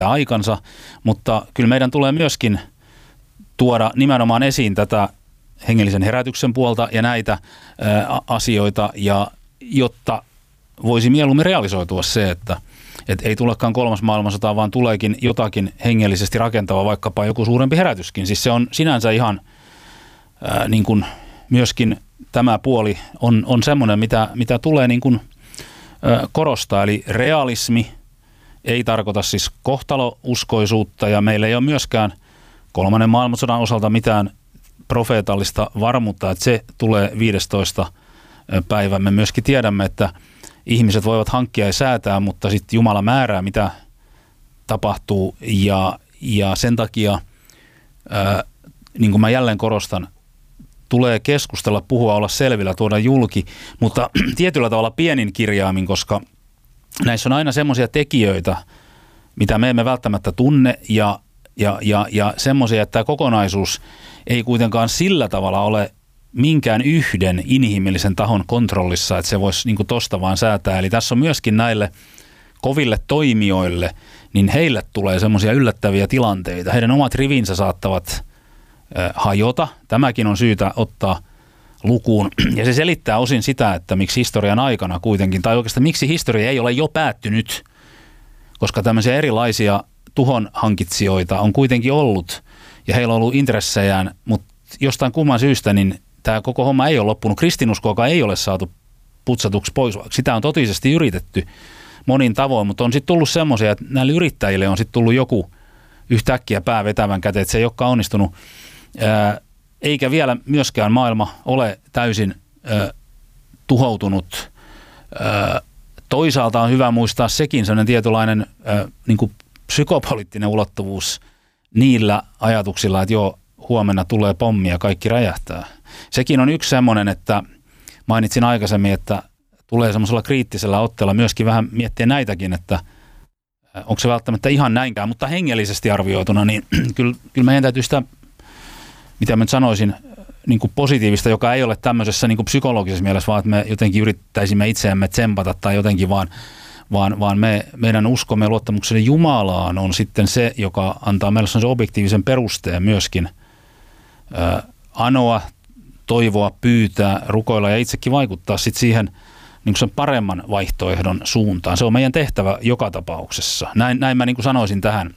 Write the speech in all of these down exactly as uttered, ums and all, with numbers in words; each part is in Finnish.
aikansa, mutta kyllä meidän tulee myöskin tuoda nimenomaan esiin tätä hengellisen herätyksen puolta ja näitä ää, asioita, ja jotta voisi mieluummin realisoitua se, että et ei tulekaan kolmas maailmansota, vaan tuleekin jotakin hengellisesti rakentavaa, vaikkapa joku suurempi herätyskin. Siis se on sinänsä ihan ää, niin kuin myöskin tämä puoli on, on semmoinen, mitä, mitä tulee niin kuin, ää, korostaa, eli realismi ei tarkoita siis kohtalouskoisuutta, ja meillä ei ole myöskään kolmannen maailmansodan osalta mitään profeetallista varmuutta, että se tulee viidestoista päivä. Me myöskin tiedämme, että ihmiset voivat hankkia ja säätää, mutta sitten Jumala määrää, mitä tapahtuu, ja, ja sen takia, ää, niin kuin mä jälleen korostan, tulee keskustella, puhua, olla selvillä, tuoda julki, mutta tietyllä tavalla pienin kirjaimin, koska näissä on aina semmoisia tekijöitä, mitä me emme välttämättä tunne, ja, ja, ja, ja semmoisia, että tämä kokonaisuus ei kuitenkaan sillä tavalla ole minkään yhden inhimillisen tahon kontrollissa, että se voisi niin kuin tosta vaan säätää. Eli tässä on myöskin näille koville toimijoille, niin heille tulee semmoisia yllättäviä tilanteita. Heidän omat rivinsä saattavat äh, hajota. Tämäkin on syytä ottaa lukuun. Ja se selittää osin sitä, että miksi historian aikana kuitenkin, tai oikeastaan miksi historia ei ole jo päättynyt, koska tämmöisiä erilaisia tuhonhankitsijoita on kuitenkin ollut, ja heillä on ollut intressejään, mutta jostain kumman syystä, niin tämä koko homma ei ole loppunut. Kristinuskoakaan ei ole saatu putsatuksi pois. Sitä on totisesti yritetty monin tavoin, mutta on sitten tullut semmoisia, että näille yrittäjille on sitten tullut joku yhtäkkiä pää vetävän käteen, että se ei olekaan onnistunut. Ää, eikä vielä myöskään maailma ole täysin ää, tuhoutunut. Ää, toisaalta on hyvä muistaa sekin sellainen tietynlainen ää, niin kuin psykopoliittinen ulottuvuus niillä ajatuksilla, että joo, huomenna tulee pommi ja kaikki räjähtää. Sekin on yksi semmoinen, että mainitsin aikaisemmin, että tulee semmoisella kriittisellä otteella myöskin vähän miettiä näitäkin, että onko se välttämättä ihan näinkään, mutta hengellisesti arvioituna, niin kyllä, kyllä meidän täytyy sitä, mitä mä nyt sanoisin, niin kuin positiivista, joka ei ole tämmöisessä niin kuin psykologisessa mielessä, vaan että me jotenkin yrittäisimme itseämme tsempata tai jotenkin vaan, vaan, vaan me, meidän uskomme ja luottamuksemme Jumalaan on sitten se, joka antaa meille sen objektiivisen perusteen myöskin ää, anoa, toivoa, pyytää, rukoilla ja itsekin vaikuttaa sitten siihen niin kuin sen paremman vaihtoehdon suuntaan. Se on meidän tehtävä joka tapauksessa. Näin, näin mä niin kuin sanoisin tähän.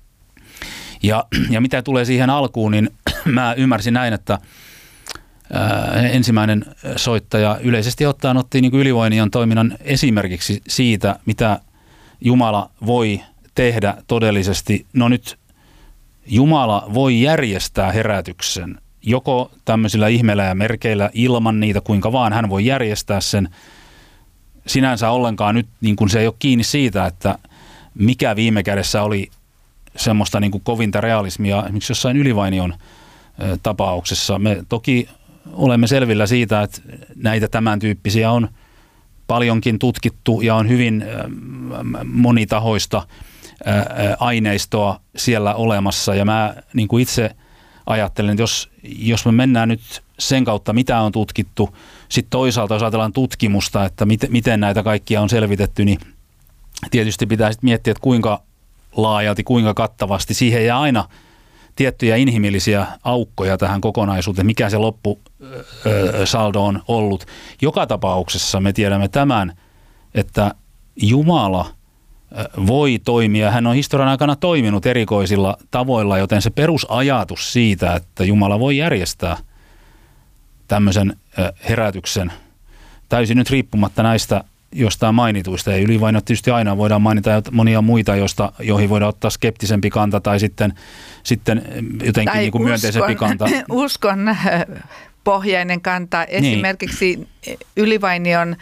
Ja, ja mitä tulee siihen alkuun, niin mä ymmärsin näin, että ää, ensimmäinen soittaja yleisesti ottaen otti niin kuin Ylivainion toiminnan esimerkiksi siitä, mitä Jumala voi tehdä todellisesti. No nyt Jumala voi järjestää herätyksen joko tämmöisillä ihmeillä ja merkeillä ilman niitä, kuinka vaan hän voi järjestää sen. Sinänsä ollenkaan nyt niin kuin se ei ole kiinni siitä, että mikä viime kädessä oli semmoista niin kuin kovinta realismia esimerkiksi jossain Ylivainion tapauksessa. Me toki olemme selvillä siitä, että näitä tämän tyyppisiä on paljonkin tutkittu ja on hyvin monitahoista aineistoa siellä olemassa. Ja mä niin kuin itse ajattelen, että jos, jos me mennään nyt sen kautta, mitä on tutkittu, sitten toisaalta jos ajatellaan tutkimusta, että miten, miten näitä kaikkia on selvitetty, niin tietysti pitää sitten miettiä, että kuinka laajalti, kuinka kattavasti. Siihen jää aina tiettyjä inhimillisiä aukkoja tähän kokonaisuuteen, mikä se loppusaldo on ollut. Joka tapauksessa me tiedämme tämän, että Jumala voi toimia. Hän on historian aikana toiminut erikoisilla tavoilla, joten se perusajatus siitä, että Jumala voi järjestää tämmöisen herätyksen täysin nyt riippumatta näistä jostain mainituista. Ja Ylivainot tietysti aina voidaan mainita monia muita, joista, joihin voidaan ottaa skeptisempi kanta tai sitten, sitten jotenkin niin kuin myönteisempi kanta. Uskon pohjainen kanta. Esimerkiksi niin. Ylivainion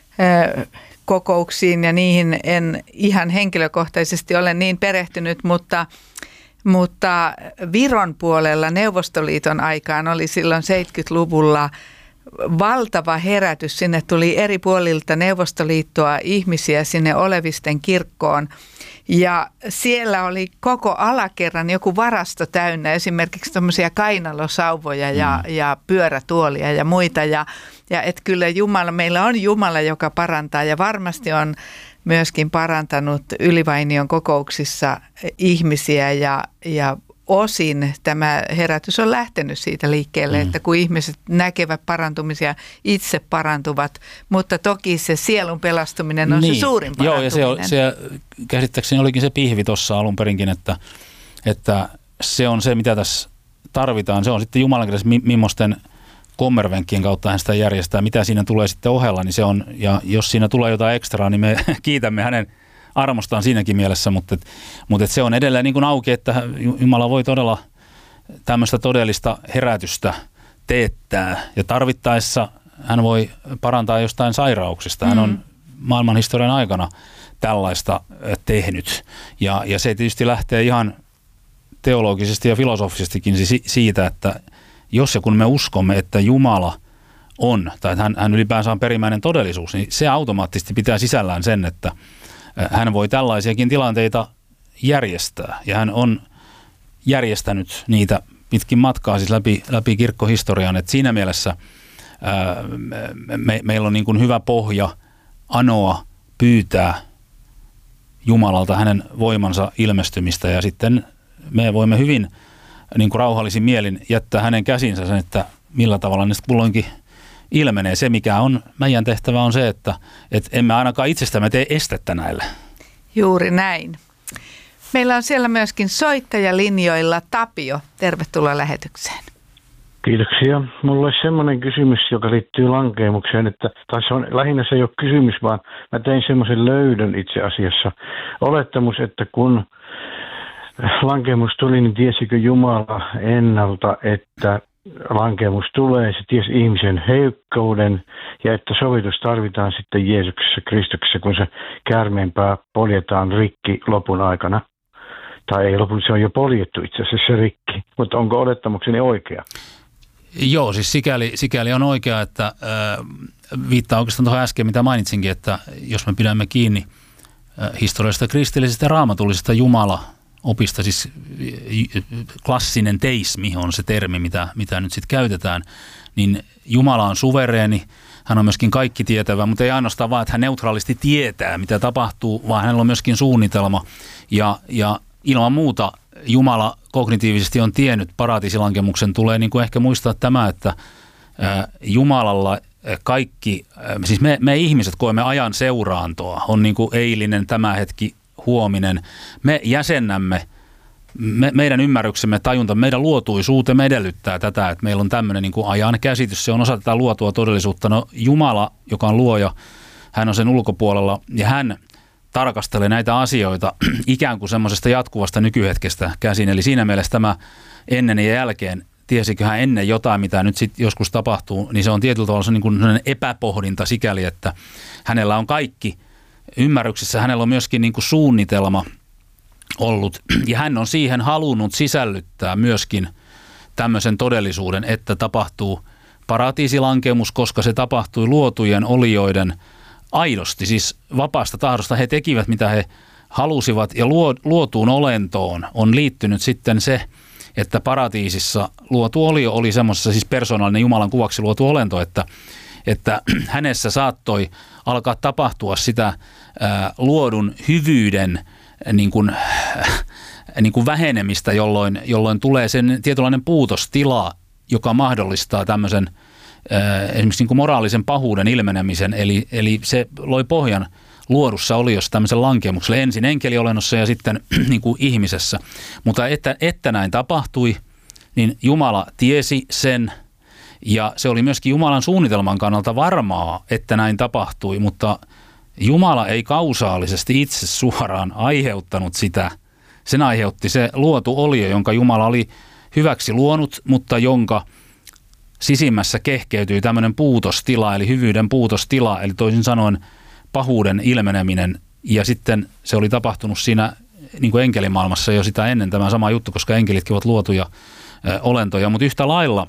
kokouksiin ja niihin en ihan henkilökohtaisesti ole niin perehtynyt, mutta, mutta Viron puolella Neuvostoliiton aikaan oli silloin seitsemänkymmentäluvulla valtava herätys. Sinne tuli eri puolilta Neuvostoliittoa ihmisiä sinne Olevisten kirkkoon. Ja siellä oli koko alakerran joku varasto täynnä, esimerkiksi tämmöisiä kainalosauvoja ja, mm. ja pyörätuolia ja muita. Ja, ja että kyllä Jumala, meillä on Jumala, joka parantaa ja varmasti on myöskin parantanut Ylivainion kokouksissa ihmisiä ja, ja osin tämä herätys on lähtenyt siitä liikkeelle, mm. että kun ihmiset näkevät parantumisia, itse parantuvat, mutta toki se sielun pelastuminen on niin. se suurin parantuminen. Joo, ja se, se käsittääkseni olikin se pihvi tuossa alun perinkin, että, että se on se, mitä tässä tarvitaan. Se on sitten Jumalan kädessä, millaisten kommervenkkien kautta hän sitä järjestää, mitä siinä tulee sitten ohella, niin se on, ja jos siinä tulee jotain ekstraa, niin me kiitämme hänen armostaan siinäkin mielessä, mutta, mutta se on edelleen niin kuin auki, että Jumala voi todella tämmöistä todellista herätystä teettää, ja tarvittaessa hän voi parantaa jostain sairauksista. Hän on maailman historian aikana tällaista tehnyt, ja, ja se tietysti lähtee ihan teologisesti ja filosofisestikin siitä, että jos ja kun me uskomme, että Jumala on, tai että hän, hän ylipäänsä on perimmäinen todellisuus, niin se automaattisesti pitää sisällään sen, että hän voi tällaisiakin tilanteita järjestää. Ja hän on järjestänyt niitä pitkin matkaa siis läpi, läpi kirkkohistorian. Et siinä mielessä ää, me, meillä on niin kuin hyvä pohja anoa, pyytää Jumalalta hänen voimansa ilmestymistä. Ja sitten me voimme hyvin niin kuin rauhallisin mielin jättää hänen käsinsä sen, että millä tavalla ne kulloinkin ilmenee. Se, mikä on meidän tehtävä, on se, että et emme ainakaan itsestämme tee estettä näille. Juuri näin. Meillä on siellä myöskin soittajalinjoilla Tapio. Tervetuloa lähetykseen. Kiitoksia. Mulla olisi semmoinen kysymys, joka liittyy lankeemukseen, että tai se on, lähinnä se ei ole kysymys, vaan mä tein semmoisen löydön itse asiassa. Olettamus, että kun lankeemus tuli, niin tiesikö Jumala ennalta, että lankemus tulee, se tiesi ihmisen heikkouden ja että sovitus tarvitaan sitten Jeesuksessa Kristuksessa, kun se käärmeenpää poljetaan rikki lopun aikana. Tai ei lopun, se on jo poljettu itse asiassa se rikki, mutta onko olettamukseni oikea? Joo, siis sikäli, sikäli on oikea, että äh, viittaa oikeastaan tuohon äsken, mitä mainitsinkin, että jos me pidämme kiinni äh, historiallisesta kristillisestä ja raamatullisesta Jumala opista, siis klassinen teismi on se termi, mitä, mitä nyt sitten käytetään, niin Jumala on suvereeni, hän on myöskin kaikki tietävä, mutta ei ainoastaan vaan, että hän neutraalisti tietää, mitä tapahtuu, vaan hänellä on myöskin suunnitelma, ja, ja ilman muuta Jumala kognitiivisesti on tiennyt paratiisilankemuksen. Tulee niin kuin ehkä muistaa tämä, että Jumalalla kaikki, siis me, me ihmiset koemme ajan seuraantoa, on niin kuin eilinen, tämä hetki, huominen. Me jäsennämme, me, meidän ymmärryksemme, tajunta, meidän luotuisuutemme edellyttää tätä, että meillä on tämmöinen niin kuin ajan käsitys, se on osa tätä luotua todellisuutta. No Jumala, joka on luoja, hän on sen ulkopuolella ja hän tarkastelee näitä asioita ikään kuin semmoisesta jatkuvasta nykyhetkestä käsin. Eli siinä mielessä tämä ennen ja jälkeen, tiesikö hän ennen jotain, mitä nyt sitten joskus tapahtuu, niin se on tietyllä tavalla niin kuin epäpohdinta sikäli, että hänellä on kaikki ymmärryksessä, hänellä on myöskin niin kuin suunnitelma ollut, ja hän on siihen halunnut sisällyttää myöskin tämmöisen todellisuuden, että tapahtuu paratiisilankemus, koska se tapahtui luotujen olioiden aidosti, siis vapaasta tahdosta. He tekivät, mitä he halusivat, ja luotuun olentoon on liittynyt sitten se, että paratiisissa luotu olio oli semmoisessa, siis persoonallinen Jumalan kuvaksi luotu olento, että, että hänessä saattoi alkaa tapahtua sitä ää, luodun hyvyyden niin kuin, äh, niin kuin vähenemistä, jolloin, jolloin tulee sen tietynlainen puutostila, joka mahdollistaa tämmöisen äh, esimerkiksi niin kuin moraalisen pahuuden ilmenemisen, eli, eli se loi pohjan luodussa oliossa tämmöisen lankemukselle, ensin enkeliolennossa ja sitten niin kuin ihmisessä. Mutta että, että näin tapahtui, niin Jumala tiesi sen, ja se oli myöskin Jumalan suunnitelman kannalta varmaa, että näin tapahtui, mutta Jumala ei kausaalisesti itse suoraan aiheuttanut sitä. Sen aiheutti se luotu olio, jonka Jumala oli hyväksi luonut, mutta jonka sisimmässä kehkeytyi tämmöinen puutostila, eli hyvyyden puutostila, eli toisin sanoen pahuuden ilmeneminen. Ja sitten se oli tapahtunut siinä niin kuin enkelimaailmassa jo sitä ennen tämä sama juttu, koska enkelitkin ovat luotuja ö, olentoja, mutta yhtä lailla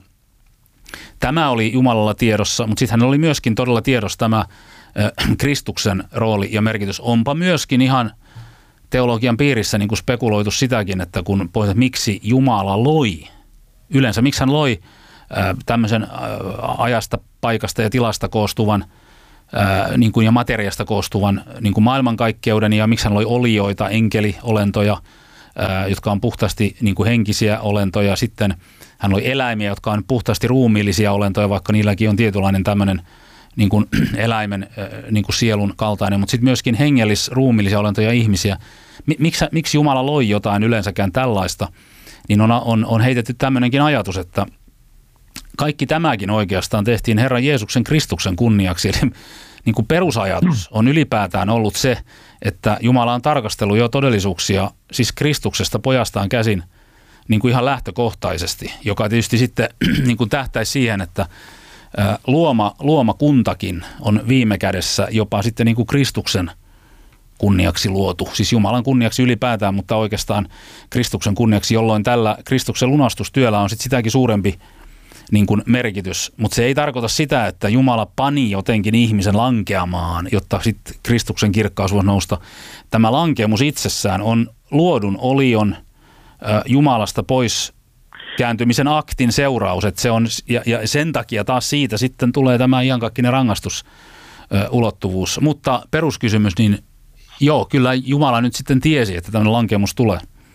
tämä oli Jumalalla tiedossa, mutta sitten hän oli myöskin todella tiedossa tämä Kristuksen rooli ja merkitys. Onpa myöskin ihan teologian piirissä niin kuin spekuloitu sitäkin, että kun pohditaan, miksi Jumala loi, yleensä miksi hän loi tämmöisen ajasta, paikasta ja tilasta koostuvan ää, niin kuin ja materiasta koostuvan niin kuin maailmankaikkeuden, ja miksi hän loi olioita, enkeliolentoja, ää, jotka on puhtaasti niin kuin henkisiä olentoja. Sitten hän loi eläimiä, jotka on puhtaasti ruumiillisia olentoja, vaikka niilläkin on tietynlainen tämmöinen niin kuin eläimen niin kuin sielun kaltainen, mutta sitten myöskin hengellis, ruumiillisia olentoja ihmisiä. Miksi, miksi Jumala loi jotain yleensäkään tällaista, niin on, on, on heitetty tämmöinenkin ajatus, että kaikki tämäkin oikeastaan tehtiin Herran Jeesuksen Kristuksen kunniaksi. Eli niin kuin perusajatus on ylipäätään ollut se, että Jumala on tarkastellut jo todellisuuksia, siis Kristuksesta pojastaan käsin, niin kuin ihan lähtökohtaisesti, joka tietysti sitten niin kuin tähtäisi siihen, että luoma, luomakuntakin on viime kädessä jopa sitten niin kuin Kristuksen kunniaksi luotu, siis Jumalan kunniaksi ylipäätään, mutta oikeastaan Kristuksen kunniaksi, jolloin tällä Kristuksen lunastustyöllä on sitten sitäkin suurempi niin kuin merkitys. Mutta se ei tarkoita sitä, että Jumala pani jotenkin ihmisen lankeamaan, jotta sitten Kristuksen kirkkaus voisi nousta. Tämä lankemus itsessään on luodun olion äh, Jumalasta pois kääntymisen aktin seuraus, että se on, ja, ja sen takia taas siitä sitten tulee tämä iankaikkinen rangaistusulottuvuus. Mutta peruskysymys, niin joo, kyllä Jumala nyt sitten tiesi, että tämmöinen lankemus tulee.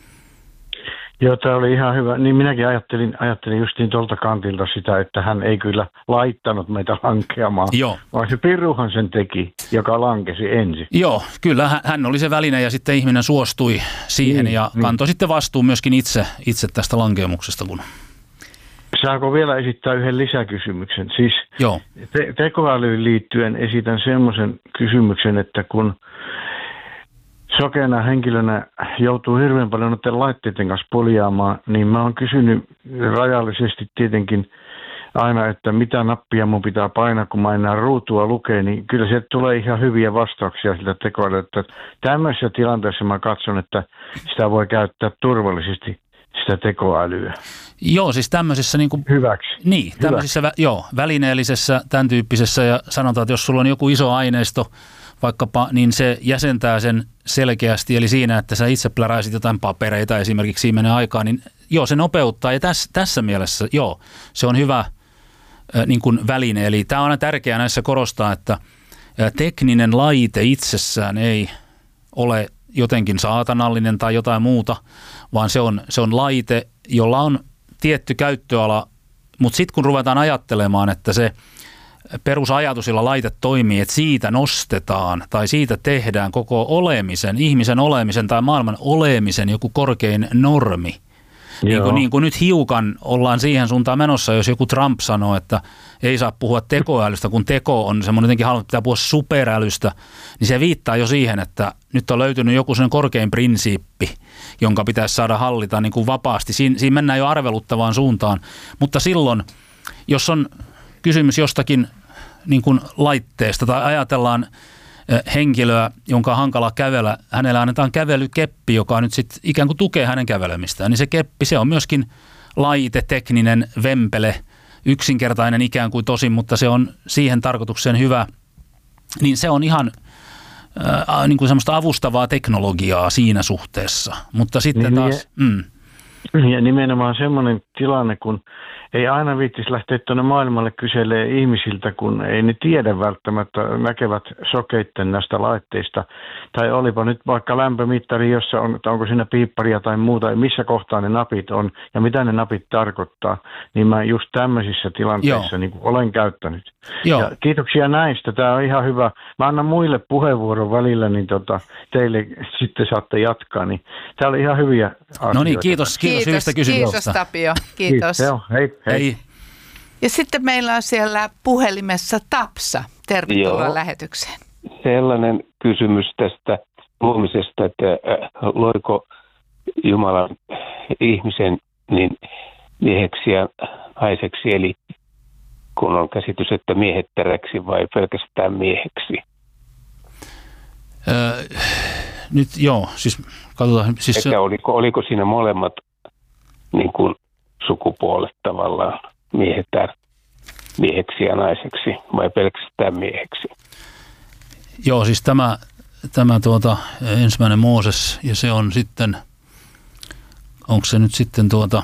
Joo, tämä oli ihan hyvä. Niin minäkin ajattelin, ajattelin justiin tuolta kantilta sitä, että hän ei kyllä laittanut meitä lankeamaan, Joo. vaan se piruhan sen teki, joka lankesi ensin. Joo, kyllä hän oli se väline ja sitten ihminen suostui siihen niin, ja kantoi niin. sitten vastuun myöskin itse, itse tästä lankeamuksesta. Kun... Saako vielä esittää yhden lisäkysymyksen? Siis Joo. Te- tekoälyyn liittyen esitän semmoisen kysymyksen, että kun sokeana henkilönä joutuu hirveän paljon noiden laitteiden kanssa poljaamaan, niin mä oon kysynyt rajallisesti tietenkin aina, että mitä nappia mun pitää painaa, kun mä enää ruutua lukee, niin kyllä sieltä tulee ihan hyviä vastauksia siltä tekoälyltä. Tämmöisessä tilanteessa mä katson, että sitä voi käyttää turvallisesti, sitä tekoälyä. Joo, siis tämmöisessä niin kuin, hyväksi. Niin, tämmöisessä Hyväksi. Joo, välineellisessä, tämän tyyppisessä, ja sanotaan, että jos sulla on joku iso aineisto, vaikkapa, niin se jäsentää sen selkeästi, eli siinä, että sä itse pläräisit jotain papereita esimerkiksi siinä menee aikaa, niin joo, se nopeuttaa, ja tässä, tässä mielessä, joo, se on hyvä äh, niin kuin väline, eli tämä on aina tärkeää näissä korostaa, että äh, tekninen laite itsessään ei ole jotenkin saatanallinen tai jotain muuta, vaan se on, se on laite, jolla on tietty käyttöala, mutta sitten kun ruvetaan ajattelemaan, että se perusajatus, jolla laite toimii, että siitä nostetaan tai siitä tehdään koko olemisen, ihmisen olemisen tai maailman olemisen joku korkein normi. Niin kuin, niin kuin nyt hiukan ollaan siihen suuntaan menossa, jos joku Trump sanoo, että ei saa puhua tekoälystä, kun teko on semmoinen jotenkin haluaa, pitää puhua superälystä, niin se viittaa jo siihen, että nyt on löytynyt joku sellainen korkein prinsiippi, jonka pitäisi saada hallita niin kuin vapaasti. Siin, siinä mennään jo arveluttavaan suuntaan, mutta silloin, jos on kysymys jostakin niin kuin laitteesta tai ajatellaan henkilöä, jonka on hankala kävellä, hänellä annetaan kävelykeppi, joka nyt sitten ikään kuin tukee hänen kävelemistään, niin se keppi, se on myöskin laite, tekninen vempele, yksinkertainen ikään kuin tosin, mutta se on siihen tarkoitukseen hyvä, niin se on ihan äh, niin kuin semmoista avustavaa teknologiaa siinä suhteessa, mutta sitten niin, taas... Mm. Ja nimenomaan semmoinen tilanne, kun ei aina viittisi lähteä tuonne maailmalle kyselee ihmisiltä, kun ei ne tiedä välttämättä, näkevät sokeitten näistä laitteista. Tai olipa nyt vaikka lämpömittari, jossa on, onko siinä piipparia tai muuta, missä kohtaa ne napit on ja mitä ne napit tarkoittaa, niin mä just tämmöisissä tilanteissa niin olen käyttänyt. Joo. Ja kiitoksia näistä, tämä on ihan hyvä. Mä annan muille puheenvuoron välillä, niin tota, teille sitten saatte jatkaa. Niin tää oli ihan hyviä asioita. No niin, kiitos, kiitos, kiitos hyvistä kysymyksistä. Kiitos Tapio, kiitos. Joo, hei, hei. Hei. Ja sitten meillä on siellä puhelimessa Tapsa. Tervetuloa Joo. lähetykseen. Sellainen kysymys tästä luomisesta, että loiko Jumalan ihmisen niin mieheksi ja naiseksi, eli kun on käsitys, että miehetteräksi vai pelkästään mieheksi? Öö, nyt joo, siis katsotaan. Siis se... oliko, oliko siinä molemmat niin kuin sukupuolet tavallaan miehetär, mieheksi ja naiseksi vai pelkästään mieheksi? Joo, siis tämä, tämä tuota, ensimmäinen Mooses ja se on sitten, onko se nyt sitten tuota,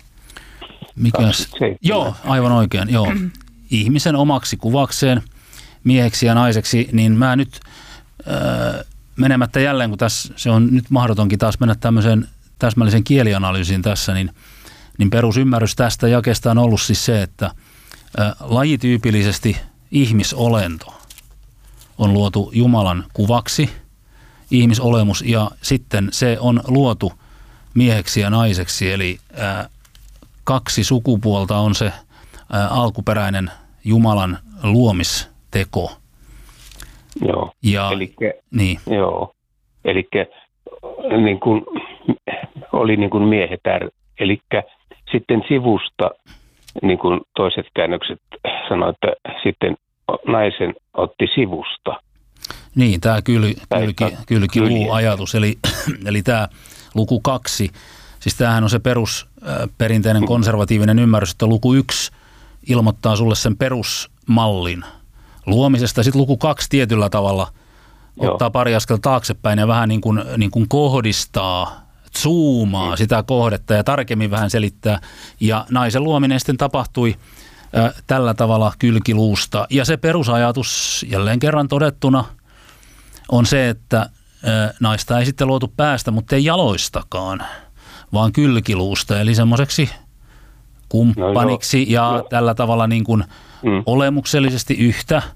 mikäs? Joo, aivan oikein, joo. Ihmisen omaksi kuvakseen mieheksi ja naiseksi, niin mä nyt öö, menemättä jälleen, kun tässä se on nyt mahdotonkin taas mennä tämmöiseen täsmällisen kielianalyysiin tässä, niin, niin perusymmärrys tästä jakeesta on ollut siis se, että öö, lajityypillisesti ihmisolento on luotu Jumalan kuvaksi, ihmisolemus, ja sitten se on luotu mieheksi ja naiseksi, eli ää, kaksi sukupuolta on se ää, alkuperäinen Jumalan luomisteko. Joo, ja, elikkä, niin. joo. Elikkä niin kuin, oli niin kuin miehetär, elikkä sitten sivusta, niin kuin toiset käännökset sanoivat, että sitten naisen otti sivusta. Niin, tämä kyl, kylki, kylkiluu-ajatus, eli, eli tämä luku kaksi, siis tämähän on se perusperinteinen konservatiivinen ymmärrys, että luku yksi ilmoittaa sulle sen perusmallin luomisesta, sitten luku kaksi tietyllä tavalla Joo. ottaa pari askel taaksepäin ja vähän niin kuin, niin kuin kohdistaa, zoomaa mm. sitä kohdetta ja tarkemmin vähän selittää, ja naisen luominen sitten tapahtui ä, tällä tavalla kylkiluusta, ja se perusajatus jälleen kerran todettuna on se, että ä, naista ei sitten luotu päästä, mutta ei jaloistakaan, vaan kylkiluusta, eli semmoiseksi kumppaniksi no, ja no. tällä tavalla niin kuin mm. olemuksellisesti yhtä äh,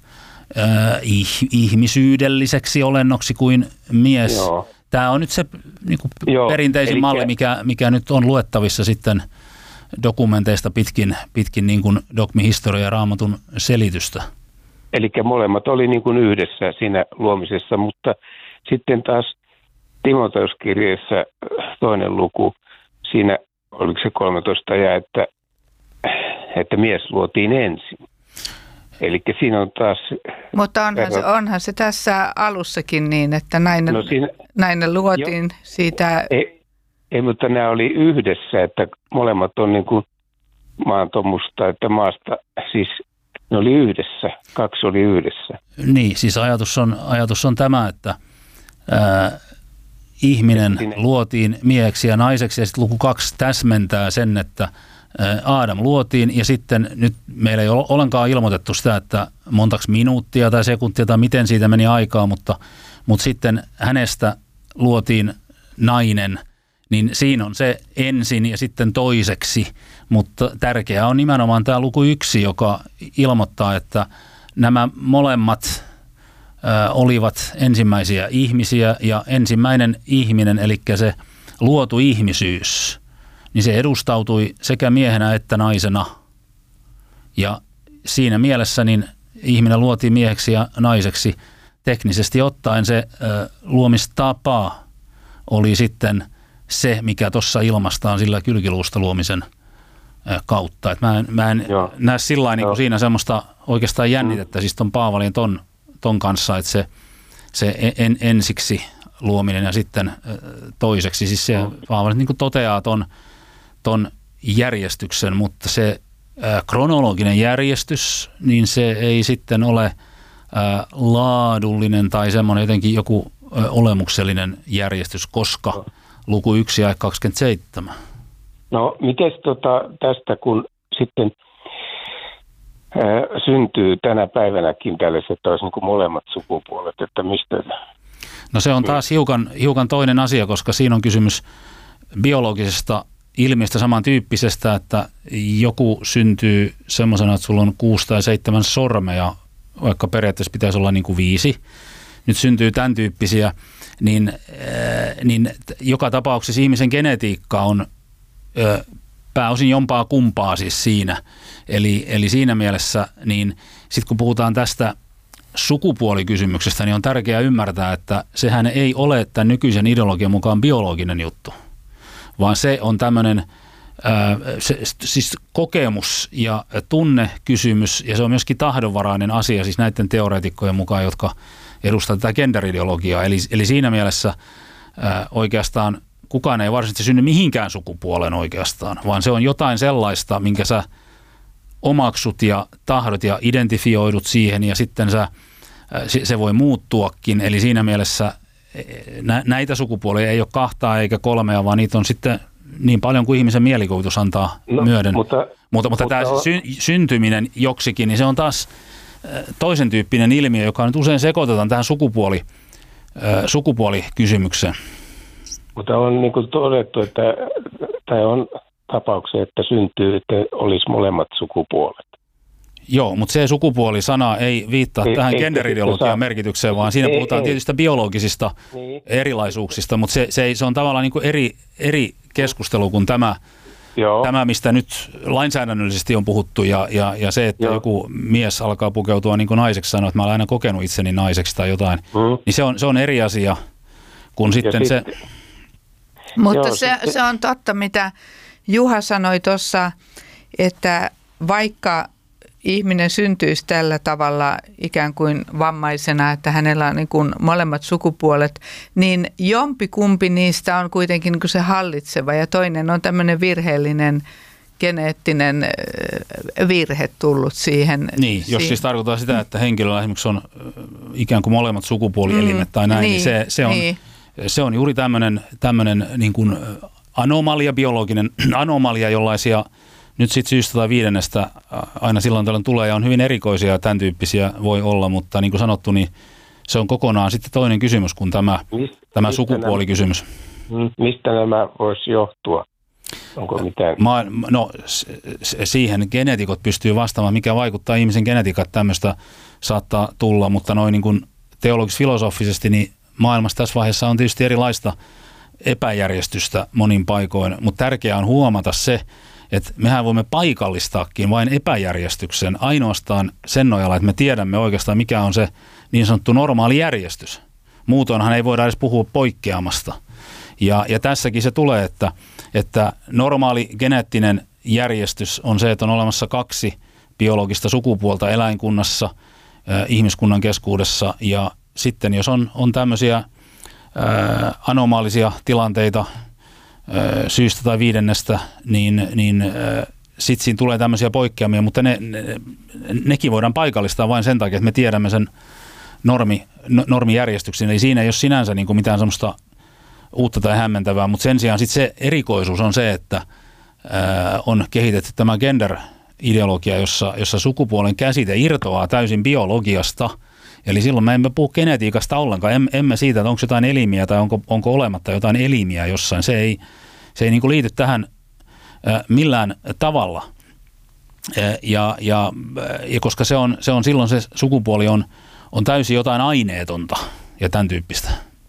ihmisyydelliseksi olennoksi kuin mies. Joo. Tämä on nyt se niin kuin perinteisin Elikkä... malli, mikä, mikä nyt on luettavissa sitten dokumenteista pitkin, pitkin niin kuin dogmihistoria ja Raamatun selitystä. Eli molemmat oli niin kuin yhdessä siinä luomisessa, mutta sitten taas Timoteuskirjeessä toinen luku, siinä oliko se kolmetoista ja että, että mies luotiin ensin. Eli siinä on taas... Mutta onhan se, onhan se tässä alussakin niin, että nainen, no siinä, nainen luotiin jo, siitä... Ei, ei, mutta nämä oli yhdessä, että molemmat on niin kuin maantomusta, että maasta, siis ne oli yhdessä, kaksi oli yhdessä. Niin, siis ajatus on, ajatus on tämä, että ää, ihminen Sinne. luotiin mieheksi ja naiseksi, ja sitten luku kaksi täsmentää sen, että Aadam luotiin, ja sitten nyt meillä ei ole ollenkaan ilmoitettu sitä, että montaksi minuuttia tai sekuntia tai miten siitä meni aikaa, mutta, mutta sitten hänestä luotiin nainen, niin siinä on se ensin ja sitten toiseksi, mutta tärkeää on nimenomaan tämä luku yksi, joka ilmoittaa, että nämä molemmat ö, olivat ensimmäisiä ihmisiä, ja ensimmäinen ihminen, eli se luotu ihmisyys, niin se edustautui sekä miehenä että naisena. Ja siinä mielessä niin ihminen luotiin mieheksi ja naiseksi. Teknisesti ottaen se ö, luomistapa oli sitten se, mikä tuossa ilmaistaan sillä kylkiluusta luomisen ö, kautta. Et mä en, mä en näe sillä niin siinä semmoista oikeastaan jännitettä, siis ton Paavalin ton, ton kanssa, että se, se en, ensiksi luominen ja sitten ö, toiseksi. Siis se Paavali niin kuin toteaa ton ton järjestyksen, mutta se ää, kronologinen järjestys, niin se ei sitten ole ää, laadullinen tai semmoinen jotenkin joku ää, olemuksellinen järjestys, koska luku yksi ja kaksikymmentäseitsemän. No, mites tota, tästä, kun sitten ää, syntyy tänä päivänäkin tällaiset taas niin kuin molemmat sukupuolet, että mistä? No se on taas hiukan, hiukan toinen asia, koska siinä on kysymys biologisesta ilmiöstä samantyyppisestä, että joku syntyy semmoisena, että sulla on kuusi tai seitsemän sormea, vaikka periaatteessa pitäisi olla niin kuin viisi. Nyt syntyy tämän tyyppisiä, niin, äh, niin joka tapauksessa ihmisen genetiikka on äh, pääosin jompaa kumpaa siis siinä. Eli, eli siinä mielessä, niin sitten kun puhutaan tästä sukupuolikysymyksestä, niin on tärkeää ymmärtää, että sehän ei ole tämän nykyisen ideologian mukaan biologinen juttu, vaan se on tämmöinen se, siis kokemus- ja tunnekysymys, ja se on myöskin tahdonvarainen asia, siis näiden teoreetikkojen mukaan, jotka edustavat tätä genderideologiaa. Eli, eli siinä mielessä ää, oikeastaan kukaan ei varsinaisesti synny mihinkään sukupuoleen oikeastaan, vaan se on jotain sellaista, minkä sä omaksut ja tahdot ja identifioidut siihen, ja sitten sä, se voi muuttuakin. Eli siinä mielessä näitä sukupuolia ei ole kahtaa eikä kolmea, vaan niitä on sitten niin paljon kuin ihmisen mielikuvitus antaa no, myöden. Mutta, mutta, mutta, mutta tämä on... sy- syntyminen joksikin, niin se on taas toisen tyyppinen ilmiö, joka nyt usein sekoitetaan tähän sukupuoli, sukupuolikysymykseen. Mutta on niin kuin todettu, että tai on tapauksia, että syntyy, että olisi molemmat sukupuolet. Joo, mutta se sukupuoli-sana ei viittaa ei, tähän genderideologian merkitykseen, vaan siinä ei, puhutaan ei. tietystä biologisista niin. erilaisuuksista, mutta se, se, se on tavallaan niin kuin eri, eri keskustelu kuin tämä, tämä, mistä nyt lainsäädännöllisesti on puhuttu, ja, ja, ja se, että Joo. joku mies alkaa pukeutua niin kuin naiseksi, sanoo, että mä olen aina kokenut itseni naiseksi tai jotain, mm. niin se on, se on eri asia kuin sitten se... Sitten, mutta Joo, se, sitten. se on totta, mitä Juha sanoi tuossa, että vaikka ihminen syntyisi tällä tavalla ikään kuin vammaisena, että hänellä on niin kuin molemmat sukupuolet, niin jompikumpi niistä on kuitenkin niin kuin se hallitseva ja toinen on tämmöinen virheellinen geneettinen virhe tullut siihen. Niin, jos siihen. siis tarkoittaa sitä, että henkilöllä esimerkiksi on ikään kuin molemmat sukupuolielimet mm, tai näin, niin, niin se, se, on, niin. se on juuri tämmöinen, tämmöinen niin kuin anomalia, biologinen anomalia, jollaisia nyt sitten syystä tai viidennestä aina silloin tällöin tulee ja on hyvin erikoisia ja tämän tyyppisiä voi olla, mutta niin kuin sanottu, niin se on kokonaan sitten toinen kysymys kuin tämä, Mist, tämä sukupuolikysymys. Nämä, mistä nämä voisi johtua? Onko mitään? Ma, no siihen geneetikot pystyy vastaamaan, mikä vaikuttaa ihmisen genetiikkaan, tämmöistä saattaa tulla, mutta noin niin kuin teologis-filosofisesti niin maailmassa tässä vaiheessa on tietysti erilaista epäjärjestystä monin paikoin, mutta tärkeää on huomata se, että mehän voimme paikallistaakin vain epäjärjestyksen ainoastaan sen nojalla, että me tiedämme oikeastaan mikä on se niin sanottu normaali järjestys. Muutoinhan ei voida edes puhua poikkeamasta. Ja, ja tässäkin se tulee, että, että normaali geneettinen järjestys on se, että on olemassa kaksi biologista sukupuolta eläinkunnassa, äh, ihmiskunnan keskuudessa ja sitten jos on, on tämmöisiä äh, anomaalisia tilanteita, syystä tai viidennestä, niin, niin sitten siinä tulee tämmöisiä poikkeamia, mutta ne, ne, nekin voidaan paikallistaa vain sen takia, että me tiedämme sen normi, normijärjestyksen. Eli siinä ei ole sinänsä niin kuin mitään semmoista uutta tai hämmentävää, mutta sen sijaan sitten se erikoisuus on se, että ää, on kehitetty tämä gender-ideologia, jossa, jossa sukupuolen käsite irtoaa täysin biologiasta. Eli silloin me emme puhu genetiikasta ollenkaan, emme siitä, että onko jotain elimiä tai onko, onko olematta jotain elimiä jossain. Se ei, se ei niin kuin liity tähän millään tavalla. Ja, ja, ja koska se on, se on silloin se sukupuoli on, on täysin jotain aineetonta ja tämän tyyppistä.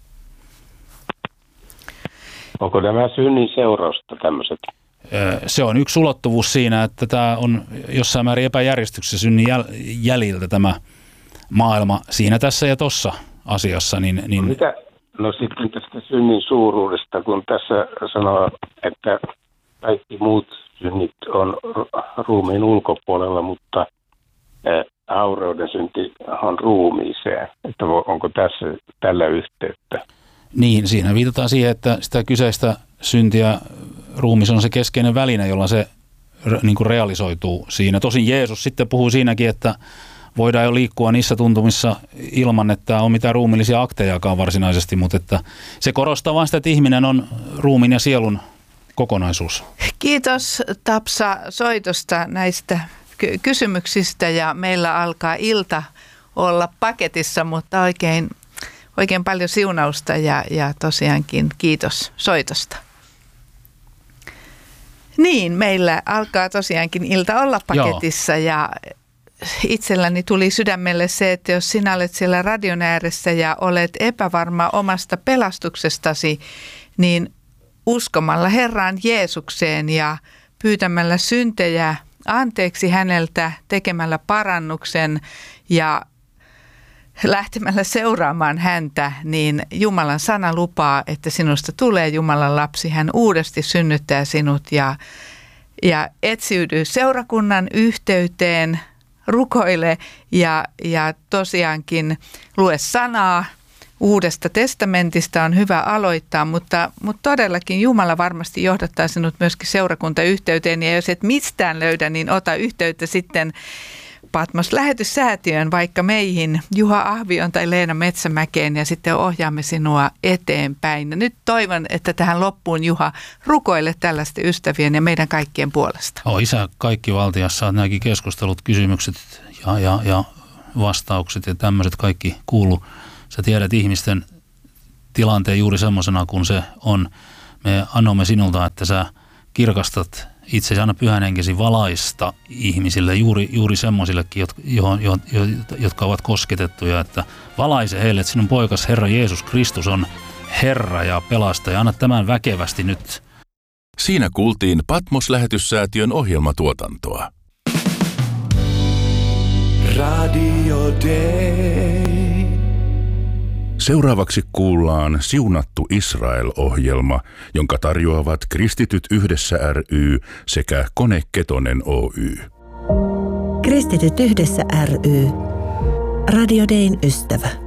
Onko nämä synnin seurausta tämmöiset? Se on yksi ulottuvuus siinä, että tämä on jossain määrin epäjärjestyksessä synnin jäljiltä tämä maailma siinä tässä ja tossa asiassa. Niin, niin... No, mitä? No sitten tästä synnin suuruudesta, kun tässä sanoo, että kaikki muut synnit on ruumiin ulkopuolella, mutta aureuden synti on ruumiiseen. Että onko tässä tällä yhteyttä? Niin, siinä viitataan siihen, että sitä kyseistä syntiä ruumis on se keskeinen väline, jolla se niin kuin realisoituu siinä. Tosin Jeesus sitten puhuu siinäkin, että voidaan jo liikkua niissä tuntumissa ilman, että on mitään ruumiillisia aktejakaan varsinaisesti, mutta että se korostaa vain sitä, että ihminen on ruumiin ja sielun kokonaisuus. Kiitos Tapsa soitosta näistä ky- kysymyksistä ja meillä alkaa ilta olla paketissa, mutta oikein, oikein paljon siunausta ja, ja tosiaankin kiitos soitosta. Niin, meillä alkaa tosiaankin ilta olla paketissa Joo. ja itselläni tuli sydämelle se, että jos sinä olet siellä radion ääressä ja olet epävarma omasta pelastuksestasi, niin uskomalla Herraan Jeesukseen ja pyytämällä syntejä anteeksi häneltä, tekemällä parannuksen ja lähtemällä seuraamaan häntä, niin Jumalan sana lupaa, että sinusta tulee Jumalan lapsi. Hän uudesti synnyttää sinut ja, ja etsiydy seurakunnan yhteyteen, rukoile ja, ja tosiaankin lue sanaa. Uudesta testamentista on hyvä aloittaa, mutta, mutta todellakin Jumala varmasti johdattaa sinut myöskin seurakuntayhteyteen. Ja jos et mistään löydä, niin ota yhteyttä sitten Patmos lähetyssäätiön vaikka meihin, Juha Ahvion tai Leena Metsämäkeen, ja sitten ohjaamme sinua eteenpäin. Ja nyt toivon, että tähän loppuun, Juha, rukoile tällaisten ystävien ja meidän kaikkien puolesta. Oh, Isä kaikki valtiassa, saat nämäkin keskustelut, kysymykset ja, ja, ja vastaukset ja tämmöiset kaikki kuulu. Sä tiedät ihmisten tilanteen juuri semmoisena kuin se on. Me annomme sinulta, että sä kirkastat itsesi aina pyhän henkesi valaista ihmisille, juuri, juuri semmoisillekin, jotka, johon, johon, jotka ovat kosketettuja, että valaise heille, että sinun poikas Herra Jeesus Kristus on Herra ja pelastaja. Anna tämän väkevästi nyt. Siinä kuultiin Patmos-lähetyssäätiön ohjelmatuotantoa. Radio Day. Seuraavaksi kuullaan Siunattu Israel-ohjelma, jonka tarjoavat Kristityt yhdessä ry sekä Kone Ketonen Oy. Kristityt yhdessä ry. Radio Dayn ystävä.